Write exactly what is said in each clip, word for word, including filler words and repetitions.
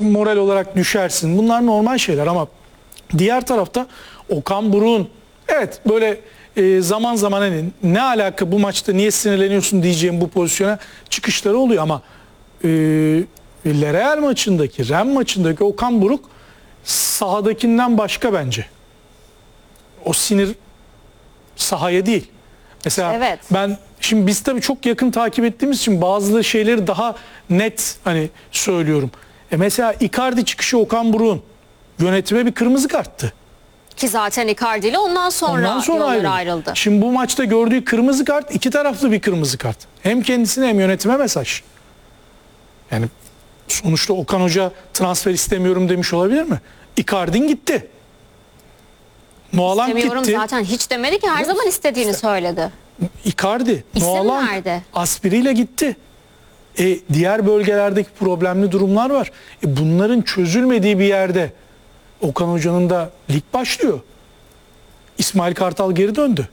moral olarak düşersin. Bunlar normal şeyler ama diğer tarafta Okan Buruk'un evet böyle e, zaman zaman hani ne alaka bu maçta niye sinirleniyorsun diyeceğim bu pozisyona çıkışları oluyor ama e, Real maçındaki, Rennes maçındaki Okan Buruk sahadakinden başka bence. O sinir sahaya değil. Mesela Evet. ben şimdi biz tabii çok yakın takip ettiğimiz için bazı şeyleri daha net hani söylüyorum. E mesela Icardi çıkışı Okan Buruk'un yönetime bir kırmızı karttı. Ki zaten Icardi ile ondan sonra, Ondan sonra yolları ayrıldı. ayrıldı. Şimdi bu maçta gördüğü kırmızı kart iki taraflı bir kırmızı kart. Hem kendisine hem yönetime mesaj. Yani sonuçta Okan Hoca transfer istemiyorum demiş olabilir mi? Icardi'nin gitti. Noalan İstemiyorum gitti. zaten hiç demedi ki, her zaman istediğini söyledi. Icardi, İsim Noalan nerede? aspiriyle gitti. E, diğer bölgelerdeki problemli durumlar var. E, bunların çözülmediği bir yerde Okan Hoca'nın da lig başlıyor. İsmail Kartal geri döndü.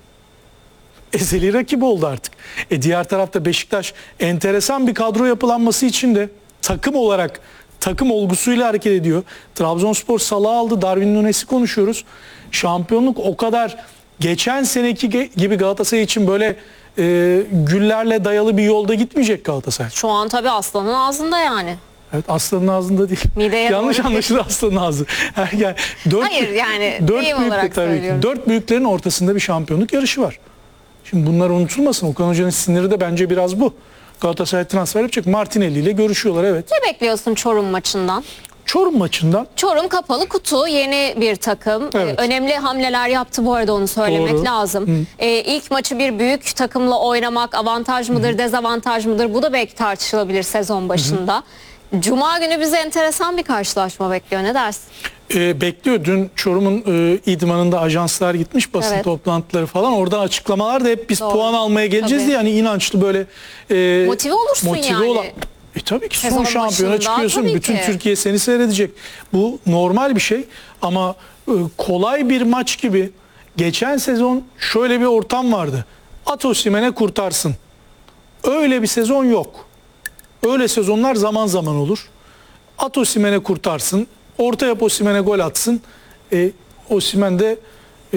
Ezeli rakip oldu artık. E, diğer tarafta Beşiktaş enteresan bir kadro yapılanması için de takım olarak takım olgusuyla hareket ediyor. Trabzonspor Salah'ı aldı. Darwin Nunez'i konuşuyoruz. Şampiyonluk o kadar geçen seneki gibi Galatasaray için böyle e, güllerle dayalı bir yolda gitmeyecek Galatasaray. Şu an tabii aslanın ağzında yani. Evet, aslanın ağzında değil. Mideye Yanlış doğru. anlaşılır aslanın ağzı. Yani dört, Hayır, yani dört deyim büyük, olarak tabii ki. söylüyorum. Dört büyüklerin ortasında bir şampiyonluk yarışı var. Şimdi bunlar unutulmasın. Okan Hoca'nın siniri de bence biraz bu. Galatasaray transfer yapacak. Martinelli ile görüşüyorlar, evet. Ne bekliyorsun Çorum maçından? Çorum maçından Çorum kapalı kutu, yeni bir takım. Evet. Ee, önemli hamleler yaptı bu arada, onu söylemek Doğru. lazım. Ee, ilk maçı bir büyük takımla oynamak avantaj mıdır, Hı. dezavantaj mıdır? Bu da belki tartışılabilir sezon başında. Hı. Cuma günü bize enteresan bir karşılaşma bekliyor. Ne dersin? e, bekliyor. Dün Çorum'un e, idmanında ajanslar gitmiş, basın Evet. toplantıları falan. Oradan açıklamalar da hep biz Doğru. puan almaya geleceğiz Tabii. diye yani inançlı böyle e, Motive olursun yani. olan. E tabii ki son Sezon şampiyona başında çıkıyorsun. tabii Bütün ki. Türkiye seni seyredecek. Bu normal bir şey ama e, kolay bir maç gibi geçen sezon şöyle bir ortam vardı. At Osimhen'e kurtarsın. Öyle bir sezon yok. Öyle sezonlar zaman zaman olur. At Osimhen'e kurtarsın. Orta yap Osimhen'e gol atsın. E, Osimhen de e,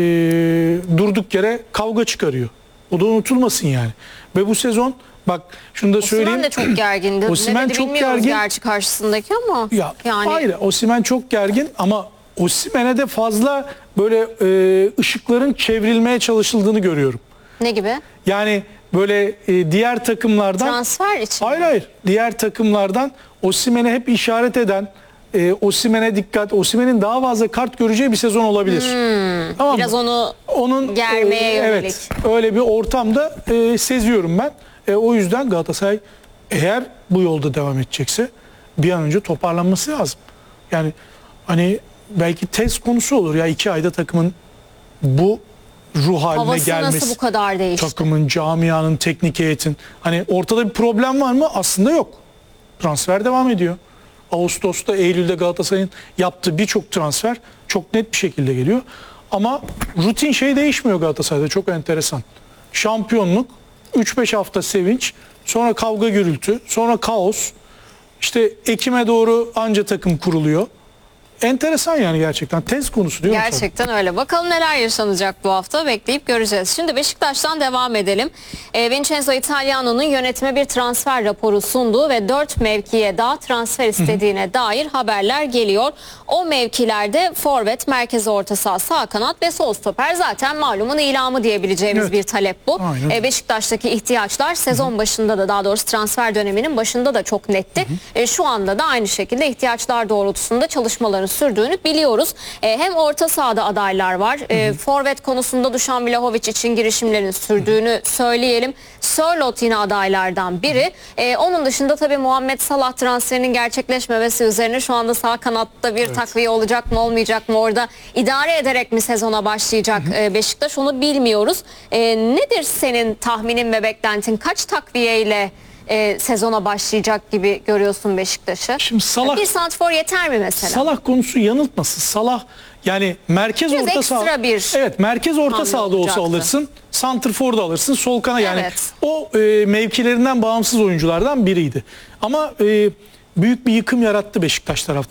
durduk yere kavga çıkarıyor. O da unutulmasın yani. Ve bu sezon bak şunu da söyleyeyim. Osimhen de çok gergindi. Osimhen Ne dedi çok bilmiyoruz gergin. gerçi karşısındaki ama. Ya yani... hayır, Osimhen çok gergin ama Osimhen'e de fazla böyle e, ışıkların çevrilmeye çalışıldığını görüyorum. Ne gibi? Yani böyle e, diğer takımlardan Transfer için. Hayır hayır. Diğer takımlardan Osimhen'e hep işaret eden, e, Osimhen'e dikkat, Osimhen'in daha fazla kart göreceği bir sezon olabilir. Hmm, tamam biraz mı? onu Onun germeye yönelik. Evet. Öyle bir ortamda e, seziyorum ben. E, o yüzden Galatasaray eğer bu yolda devam edecekse bir an önce toparlanması lazım. Yani hani belki test konusu olur ya, iki ayda takımın bu ruh haline havası gelmesi. nasıl bu kadar değişti? Takımın, camianın, teknik heyetin. Hani ortada bir problem var mı? Aslında yok. Transfer devam ediyor. Ağustos'ta, Eylül'de Galatasaray'ın yaptığı birçok transfer çok net bir şekilde geliyor. Ama rutin şey değişmiyor Galatasaray'da. Çok enteresan. Şampiyonluk, üç beş hafta sevinç, sonra kavga gürültü, sonra kaos. İşte Ekim'e doğru anca takım kuruluyor. Enteresan yani gerçekten. Tez konusu diyorum sana. Gerçekten öyle. Bakalım neler yaşanacak bu hafta, bekleyip göreceğiz. Şimdi Beşiktaş'tan devam edelim. E, Vincenzo Italiano'nun yönetime bir transfer raporu sunduğu ve dört mevkiye daha transfer istediğine Hı-hı. dair haberler geliyor. O mevkilerde forvet, merkez orta saha, sağ kanat ve sol stoper, zaten malumun ilamı diyebileceğimiz Evet. bir talep bu. E, Beşiktaş'taki ihtiyaçlar sezon Hı-hı. başında da, daha doğrusu transfer döneminin başında da çok netti. E, şu anda da aynı şekilde ihtiyaçlar doğrultusunda çalışmaların sürdüğünü biliyoruz. E, hem orta sahada adaylar var. E, forvet konusunda Dušan Vlahović için girişimlerin sürdüğünü söyleyelim. Sörloth yine adaylardan biri. E, onun dışında tabii Muhammed Salah transferinin gerçekleşmemesi üzerine şu anda sağ kanatta bir evet. takviye olacak mı olmayacak mı, orada idare ederek mi sezona başlayacak e, Beşiktaş, onu bilmiyoruz. E, nedir senin tahminin ve beklentin? Kaç takviyeyle E, sezona başlayacak gibi görüyorsun Beşiktaş'ı? Şimdi Salah, bir santrfor yeter mi mesela? Salah konusu yanıltmasın. Salah yani merkez Biraz orta saha. bir Evet, merkez orta sahada olsa olacaktı. alırsın. Santrfor da alırsın. Sol kana yani Evet. o e, mevkilerinden bağımsız oyunculardan biriydi. Ama e, büyük bir yıkım yarattı Beşiktaş taraftarı.